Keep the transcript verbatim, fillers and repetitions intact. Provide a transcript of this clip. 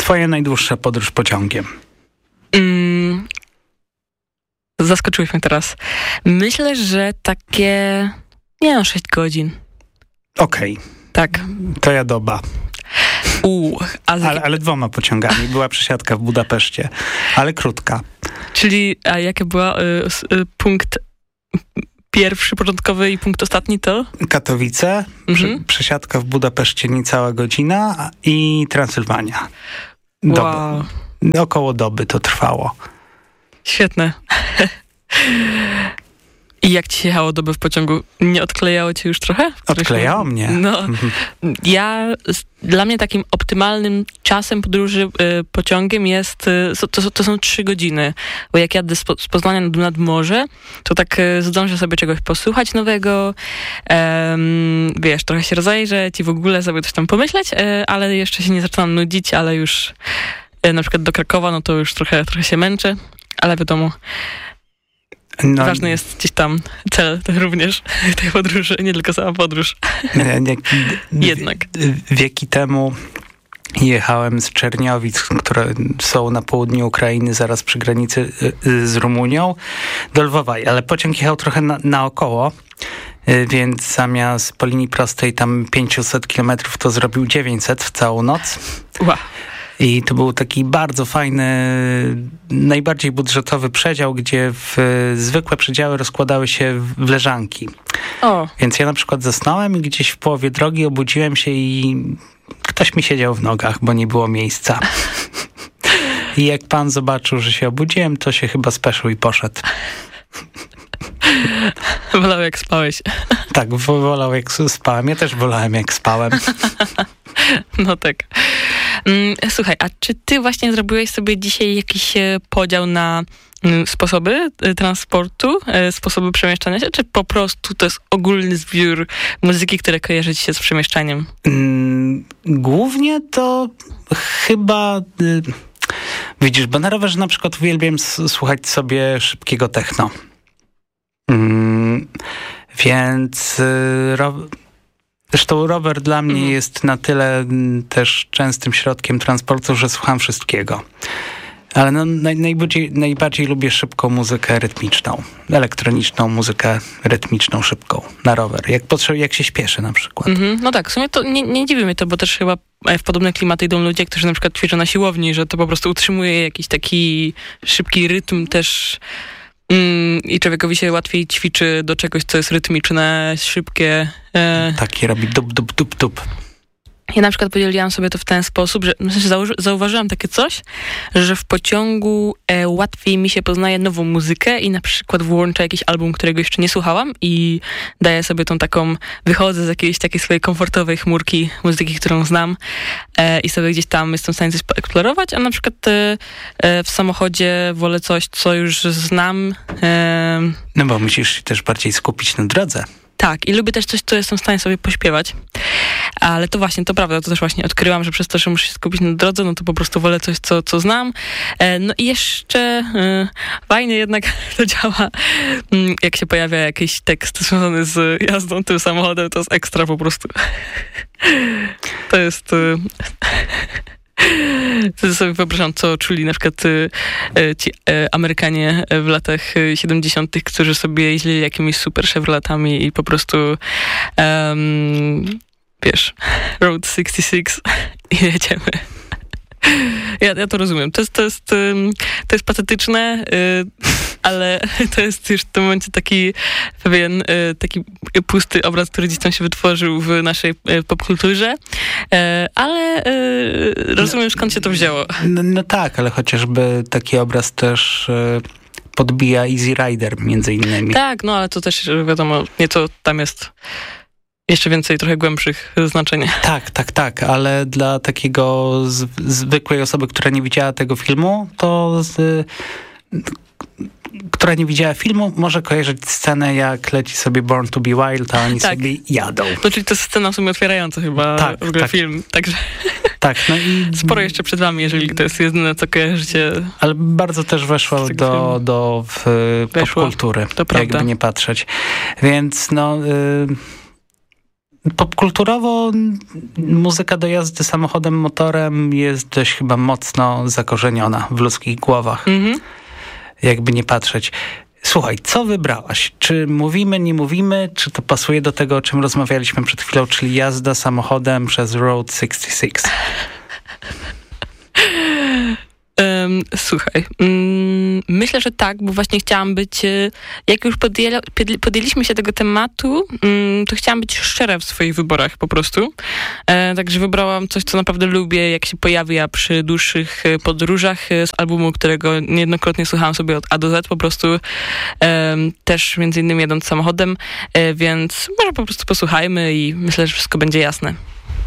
twoja najdłuższa podróż pociągiem? Mm, zaskoczyłeś mnie teraz. Myślę, że takie, nie no, sześć godzin. Okej. Okay. Tak. To ja doba. U, a za... ale, ale dwoma pociągami. Była przesiadka w Budapeszcie, ale krótka. Czyli, a jaki był y, y, punkt pierwszy, początkowy i punkt ostatni to? Katowice, mhm. przesiadka w Budapeszcie niecała godzina i Transylwania. Doba. Wow. Około doby to trwało. Świetne. I jak ci się jechało dobę w pociągu? Nie odklejało cię już trochę? Odklejało mnie. No, mhm. ja, dla mnie takim optymalnym czasem podróży y, pociągiem jest, y, to, to są trzy godziny. Bo jak jadę z, z Poznania nad, nad morze, to tak y, zdążę sobie czegoś posłuchać nowego, um, wiesz, trochę się rozejrzeć i w ogóle sobie coś tam pomyśleć, y, ale jeszcze się nie zaczynam nudzić, ale już y, na przykład do Krakowa, no to już trochę, trochę się męczę, ale wiadomo, no, ważny jest gdzieś tam cel również tej podróży, nie tylko sama podróż. Nie, nie, Jednak. Wieki temu jechałem z Czerniowic, które są na południu Ukrainy, zaraz przy granicy z Rumunią, do Lwowa, ale pociąg jechał trochę na, naokoło, więc zamiast po linii prostej tam pięćset kilometrów to zrobił dziewięćset w całą noc. Wow. I to był taki bardzo fajny, najbardziej budżetowy przedział, gdzie w zwykłe przedziały rozkładały się w leżanki. O. Więc ja na przykład zasnąłem i gdzieś w połowie drogi obudziłem się i ktoś mi siedział w nogach, bo nie było miejsca. I jak pan zobaczył, że się obudziłem, to się chyba speszył i poszedł. Wolał jak spałeś. Tak, wolał jak spałem. Ja też wolałem jak spałem. No tak. Słuchaj, a czy ty właśnie zrobiłeś sobie dzisiaj jakiś podział na sposoby transportu, sposoby przemieszczania się, czy po prostu to jest ogólny zbiór muzyki, które kojarzy ci się z przemieszczaniem? Głównie to chyba... Widzisz, bo na rowerze na przykład uwielbiam słuchać sobie szybkiego techno. Więc... Zresztą rower dla mnie mm. jest na tyle też częstym środkiem transportu, że słucham wszystkiego. Ale no, naj, najbardziej, najbardziej lubię szybką muzykę rytmiczną, elektroniczną muzykę rytmiczną, szybką na rower. Jak, potrze- jak się śpieszy na przykład. Mm-hmm. No tak, w sumie to nie, nie dziwi mnie to, bo też chyba w podobne klimaty idą ludzie, którzy na przykład ćwiczą na siłowni, że to po prostu utrzymuje jakiś taki szybki rytm też... Mm, i człowiekowi się łatwiej ćwiczy do czegoś, co jest rytmiczne, szybkie. E... Takie robi dup, dup, dup, dup. Ja na przykład podzieliłam sobie to w ten sposób, że w sensie zauważy, zauważyłam takie coś, że w pociągu e, łatwiej mi się poznaje nową muzykę i na przykład włączę jakiś album, którego jeszcze nie słuchałam i daję sobie tą taką, wychodzę z jakiejś takiej swojej komfortowej chmurki muzyki, którą znam e, i sobie gdzieś tam jestem w stanie coś eksplorować, a na przykład e, e, w samochodzie wolę coś, co już znam. E, no bo musisz się też bardziej skupić na drodze. Tak, i lubię też coś, co jestem w stanie sobie pośpiewać. Ale to właśnie, to prawda, to też właśnie odkryłam, że przez to, że muszę się skupić na drodze, no to po prostu wolę coś, co, co znam. E, no i jeszcze e, fajnie jednak to działa, jak się pojawia jakiś tekst związany z jazdą tym samochodem, to jest ekstra po prostu. To jest... E, to sobie wyobrażam, co czuli na przykład e, ci e, Amerykanie w latach siedemdziesiątych, którzy sobie jeździli jakimiś super Chevroletami i po prostu um, wiesz, Road sześćdziesiąt sześć i jedziemy. Ja, ja to rozumiem. To jest, to jest, to jest patetyczne, ale to jest już w tym momencie taki pewien taki pusty obraz, który gdzieś tam się wytworzył w naszej popkulturze, ale rozumiem, skąd się to wzięło. No, no tak, ale chociażby taki obraz też podbija Easy Rider między innymi. Tak, no ale to też wiadomo, nieco tam jest jeszcze więcej trochę głębszych znaczeń. Tak, tak, tak, ale dla takiego z, zwykłej osoby, która nie widziała tego filmu, to z, która nie widziała filmu, może kojarzyć scenę, jak leci sobie Born to be Wild, a oni tak sobie jadą. No, czyli to jest scena w sumie otwierająca chyba tak, w ogóle tak. film, także tak, no i sporo jeszcze przed wami, jeżeli to jest jedyne, co kojarzycie. Ale bardzo też weszło do, do w, popkultury, to prawda. jakby nie patrzeć. Więc no... Y- popkulturowo muzyka do jazdy samochodem, motorem jest dość chyba mocno zakorzeniona w ludzkich głowach. Mhm. Jakby nie patrzeć. Słuchaj, co wybrałaś? Czy mówimy, nie mówimy? Czy to pasuje do tego, o czym rozmawialiśmy przed chwilą, czyli jazda samochodem przez Route sześćdziesiąt sześć? Um, słuchaj, um, myślę, że tak, bo właśnie chciałam być, jak już podjęli, podjęliśmy się tego tematu, um, to chciałam być szczera w swoich wyborach po prostu. E, także wybrałam coś, co naprawdę lubię, jak się pojawia przy dłuższych podróżach z albumu, którego niejednokrotnie słuchałam sobie od A do Z, po prostu e, też między innymi jadąc samochodem, e, więc może po prostu posłuchajmy i myślę, że wszystko będzie jasne.